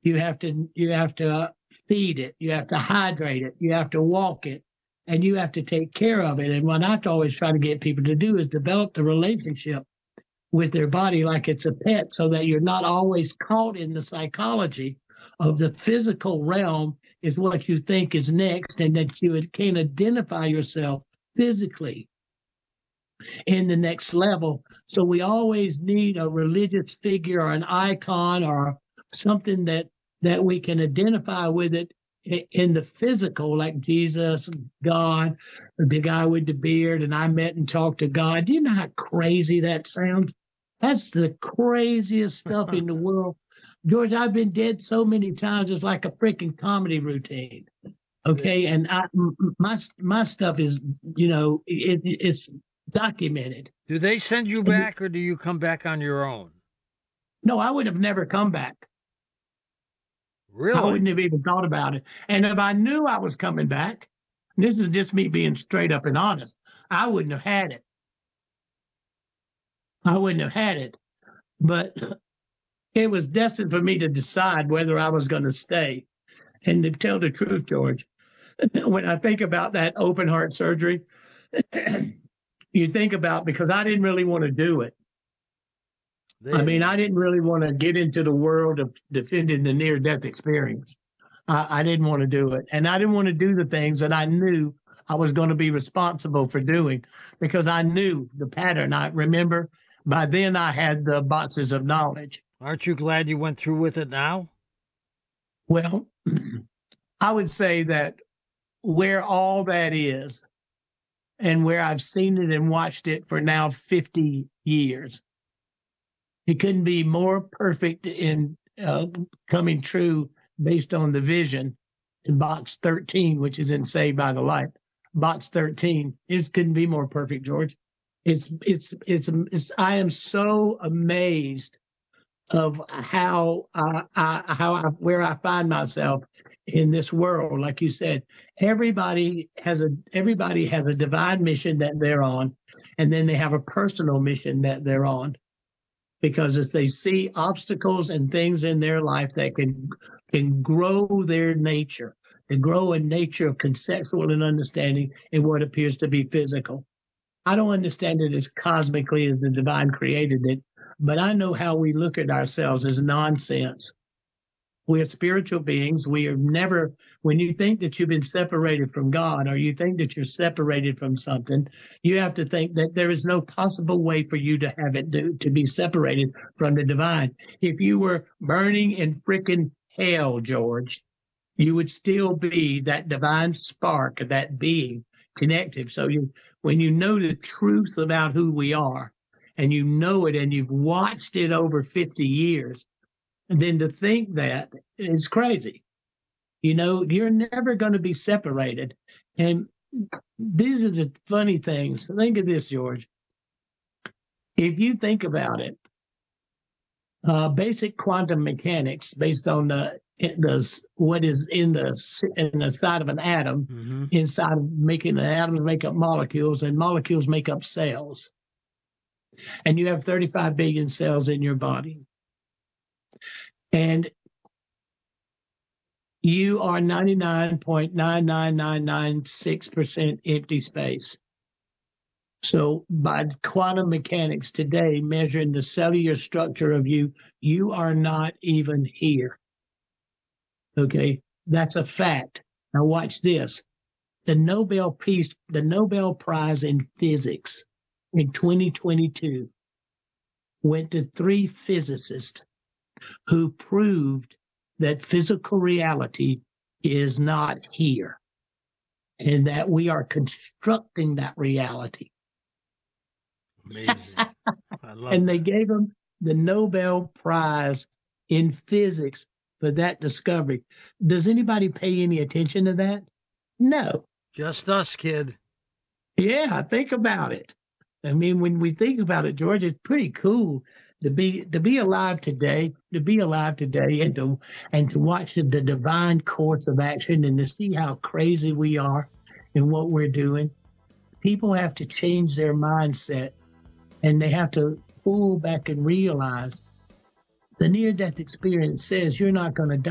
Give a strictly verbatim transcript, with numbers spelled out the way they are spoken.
You have to you have to uh, feed it. You have to hydrate it. You have to walk it, and you have to take care of it. And what I always try to get people to do is develop the relationship with their body like it's a pet, so that you're not always caught in the psychology of the physical realm is what you think is next, and that you can identify yourself physically in the next level. So we always need a religious figure or an icon or something that that we can identify with it in the physical, like Jesus, God, the guy with the beard, and I met and talked to God. Do you know how crazy that sounds? That's the craziest stuff in the world. George, I've been dead so many times, it's like a freaking comedy routine. Okay, and I, my my stuff is, you know, it, it's documented. Do they send you back, or do you come back on your own? No, I would have never come back. Really? I wouldn't have even thought about it. And if I knew I was coming back, this is just me being straight up and honest, I wouldn't have had it. I wouldn't have had it. But it was destined for me to decide whether I was going to stay. And to tell the truth, George, when I think about that open heart surgery, you think about, because I didn't really want to do it. They, I mean, I didn't really want to get into the world of defending the near-death experience. I, I didn't want to do it. And I didn't want to do the things that I knew I was going to be responsible for doing, because I knew the pattern. I remember by then I had the boxes of knowledge. Aren't you glad you went through with it now? Well, I would say that where all that is, and where I've seen it and watched it for now fifty years, it couldn't be more perfect in uh, coming true based on the vision in box thirteen, which is in Saved by the Light. Box thirteen is couldn't be more perfect, George. It's it's it's, it's I am so amazed of how I, I how I, where I find myself in this world. Like you said, everybody has a everybody has a divine mission that they're on, and then they have a personal mission that they're on. Because as they see obstacles and things in their life that can can grow their nature, and grow a nature of conceptual and understanding in what appears to be physical. I don't understand it as cosmically as the divine created it, but I know how we look at ourselves as nonsense. We are spiritual beings. We are never, when you think that you've been separated from God, or you think that you're separated from something, you have to think that there is no possible way for you to have it do, to be separated from the divine. If you were burning in frickin' hell, George, you would still be that divine spark of that being connective. So you, when you know the truth about who we are, and you know it, and you've watched it over fifty years, and then to think that is crazy. You know, you're never going to be separated. And these are the funny things. Think of this, George. If you think about it, uh, basic quantum mechanics, based on the the what is in the in the side of an atom, mm-hmm. inside of making the atoms make up molecules, and molecules make up cells. And you have thirty-five billion cells in your body. And you are ninety-nine point nine nine nine nine six percent empty space. So by quantum mechanics today, measuring the cellular structure of you, you are not even here. Okay, that's a fact. Now watch this. The Nobel Peace, the Nobel Prize in Physics in twenty twenty-two went to three physicists who proved that physical reality is not here, and that we are constructing that reality. Amazing. I love and that. They gave them the Nobel Prize in Physics for that discovery. Does anybody pay any attention to that? No. Just us, kid. Yeah, think about it. I mean, when we think about it, George, it's pretty cool to be to be alive today, to be alive today, and to and to watch the, the divine course of action, and to see how crazy we are in what we're doing. People have to change their mindset, and they have to pull back and realize the near-death experience says you're not going to die.